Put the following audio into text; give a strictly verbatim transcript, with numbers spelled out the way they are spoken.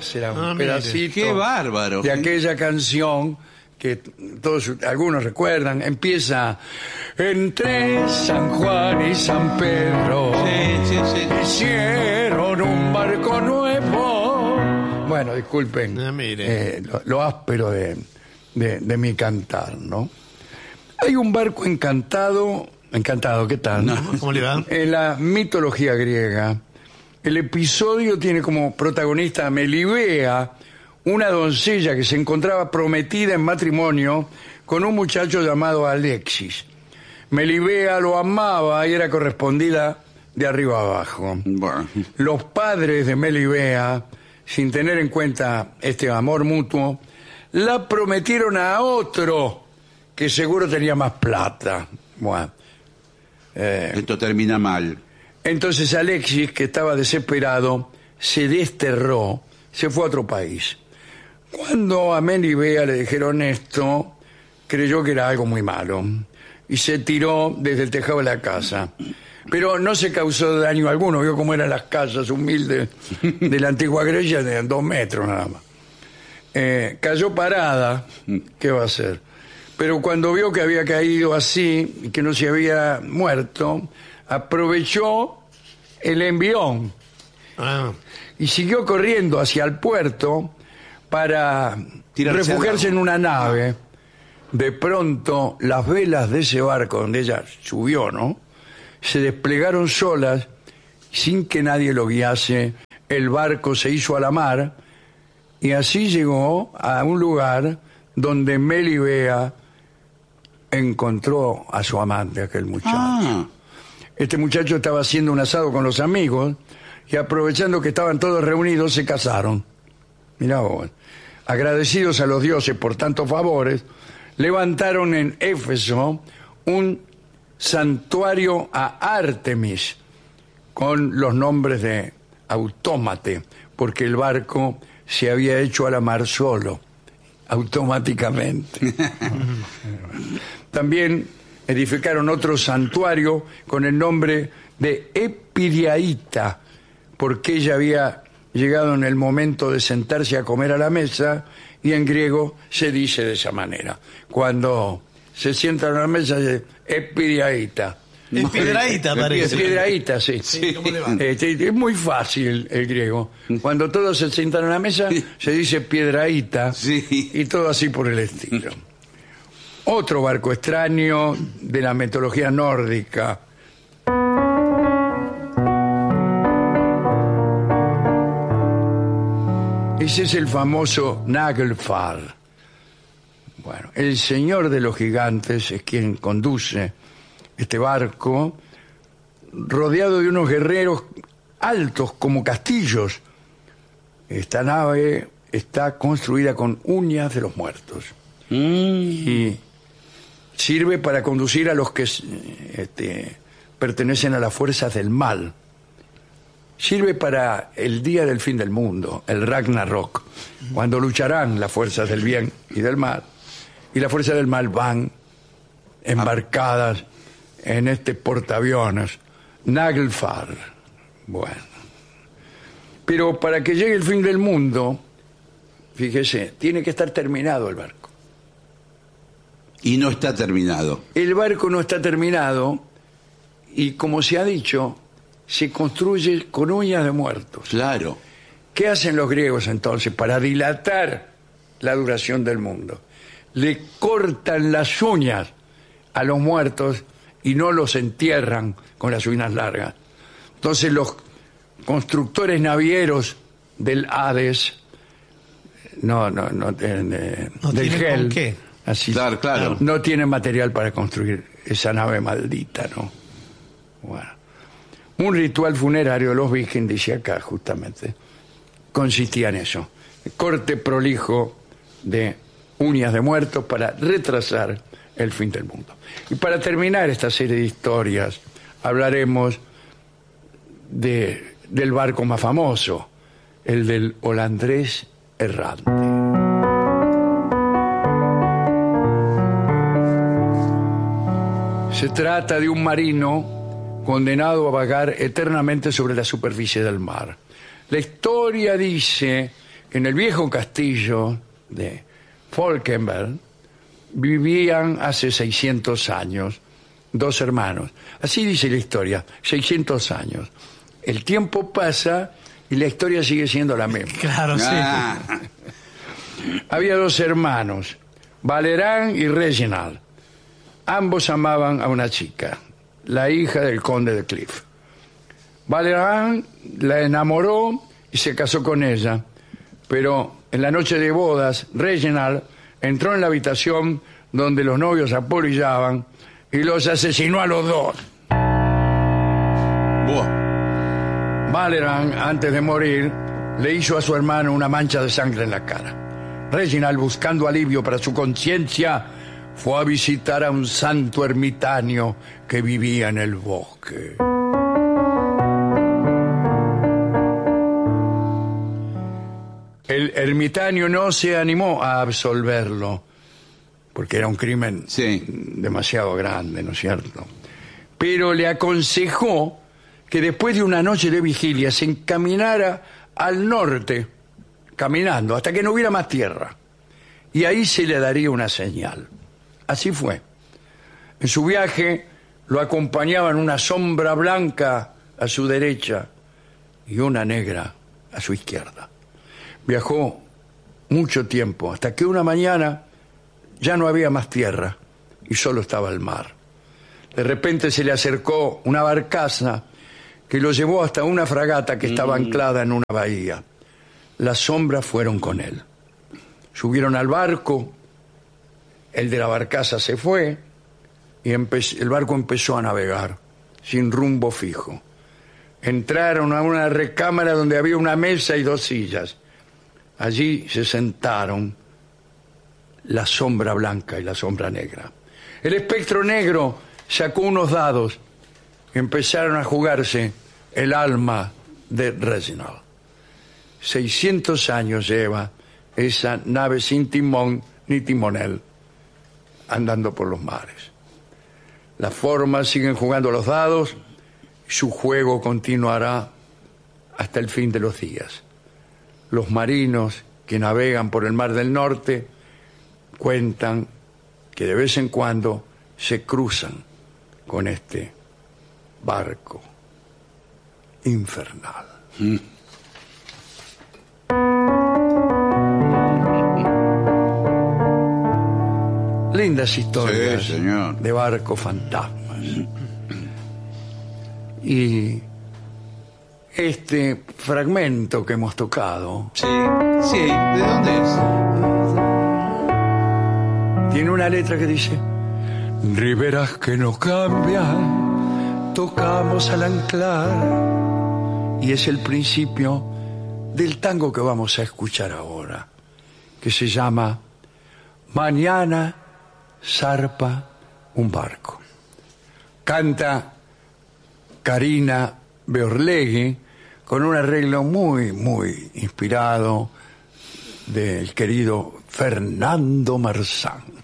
era un Ah, mire. pedacito Qué bárbaro. de aquella canción que todos algunos recuerdan. Empieza: entre San Juan y San Pedro Sí, sí, sí. hicieron un barco nuevo. Bueno, disculpen Ah, mire. eh, lo, lo áspero de, de, de mi cantar, ¿no? Hay un barco encantado, encantado, ¿qué tal? No. ¿Cómo le va? En la mitología griega, el episodio tiene como protagonista a Melibea, una doncella que se encontraba prometida en matrimonio con un muchacho llamado Alexis. Melibea lo amaba y era correspondida de arriba abajo. Bueno. Los padres de Melibea, sin tener en cuenta este amor mutuo, la prometieron a otro que seguro tenía más plata. Bueno, eh, Esto termina mal. entonces Alexis, que estaba desesperado, se desterró, se fue a otro país. Cuando a Melibea le dijeron esto, creyó que era algo muy malo y se tiró desde el tejado de la casa. Pero no se causó daño alguno, vio cómo eran las casas humildes de la antigua Grecia, de dos metros nada más. Eh, cayó parada, ¿qué va a hacer? Pero cuando vio que había caído así y que no se había muerto, aprovechó el envión Ah, y siguió corriendo hacia el puerto para Tirarse refugiarse al en agua. una nave. De pronto, las velas de ese barco donde ella subió, ¿no?, se desplegaron solas sin que nadie lo guiase. El barco se hizo a la mar y así llegó a un lugar donde Melibea encontró a su amante, aquel muchacho. Ah, Este muchacho estaba haciendo un asado con los amigos y aprovechando que estaban todos reunidos se casaron. Mirá vos. Agradecidos a los dioses por tantos favores, levantaron en Éfeso un santuario a Artemis con los nombres de Autómate, porque el barco se había hecho a la mar solo, automáticamente. También edificaron otro santuario con el nombre de Epiriaíta, porque ella había llegado en el momento de sentarse a comer a la mesa, y en griego se dice de esa manera. Cuando se sientan a la mesa, es Epiriaíta. es piedradita, parece. Epiriaíta, sí. Sí, ¿cómo le va? Eh, sí, es muy fácil el griego. Cuando todos se sientan a la mesa, se dice piedraíta, Sí. y todo así por el estilo. Otro barco extraño de la mitología nórdica. Ese es el famoso Naglfar. Bueno, el señor de los gigantes es quien conduce este barco, rodeado de unos guerreros altos como castillos. Esta nave está construida con uñas de los muertos y sirve para conducir a los que este, pertenecen a las fuerzas del mal. Sirve para el día del fin del mundo, el Ragnarok, cuando lucharán las fuerzas del bien y del mal, y las fuerzas del mal van embarcadas en este portaaviones, Naglfar. Bueno. Pero para que llegue el fin del mundo, fíjese, tiene que estar terminado el barco. y no está terminado. El barco no está terminado y, como se ha dicho, se construye con uñas de muertos. Claro. ¿Qué hacen los griegos entonces para dilatar la duración del mundo? Le cortan las uñas a los muertos y no los entierran con las uñas largas. Entonces los constructores navieros del Hades, no, no, no, de, de, ¿No del tienen Hell, con qué? así, Claro, claro. no tienen material para construir esa nave maldita, ¿no? Bueno. Un ritual funerario de los vikings, dice acá justamente, consistía en eso: corte prolijo de uñas de muertos para retrasar el fin del mundo. Y para terminar esta serie de historias, hablaremos de, del barco más famoso, el del holandés errante. Se trata de un marino condenado a vagar eternamente sobre la superficie del mar. La historia dice en el viejo castillo de Falkenberg vivían hace seiscientos años dos hermanos. Así dice la historia, seiscientos años. El tiempo pasa y la historia sigue siendo la misma. Claro, sí. Ah, Había dos hermanos, Valerán y Reginald. Ambos amaban a una chica, la hija del conde de Cliff. Valerán la enamoró y se casó con ella, pero en la noche de bodas, Reginald entró en la habitación donde los novios apolillaban y los asesinó a los dos. buah. Valerán, antes de morir, le hizo a su hermano una mancha de sangre en la cara. Reginald, buscando alivio para su conciencia, fue a visitar a un santo ermitaño que vivía en el bosque. El ermitaño no se animó a absolverlo, porque era un crimen Sí. demasiado grande, ¿no es cierto? Pero le aconsejó que después de una noche de vigilia se encaminara al norte, caminando, hasta que no hubiera más tierra. Y ahí se le daría una señal. Así fue. En su viaje lo acompañaban una sombra blanca a su derecha y una negra a su izquierda. Viajó mucho tiempo, hasta que una mañana ya no había más tierra y solo estaba el mar. De repente se le acercó una barcaza que lo llevó hasta una fragata que estaba anclada en una bahía. Las sombras fueron con él. Subieron al barco, el de la barcaza se fue y empe- el barco empezó a navegar sin rumbo fijo. Entraron a una recámara donde había una mesa y dos sillas. Allí se sentaron la sombra blanca y la sombra negra. El espectro negro sacó unos dados y empezaron a jugarse el alma de Reginald. seiscientos años lleva esa nave sin timón ni timonel andando por los mares. Las formas siguen jugando los dados y su juego continuará hasta el fin de los días. Los marinos que navegan por el Mar del Norte cuentan que de vez en cuando se cruzan con este barco infernal. Mm. Lindas historias Sí, señor. de barcos fantasmas. Y este fragmento que hemos tocado Sí, sí. ¿De dónde es? tiene una letra que dice: riberas que no cambian, tocamos al anclar. Y es el principio del tango que vamos a escuchar ahora, que se llama Mañana zarpa un barco. Canta Karina Beorlegui con un arreglo muy, muy inspirado del querido Fernando Marzán.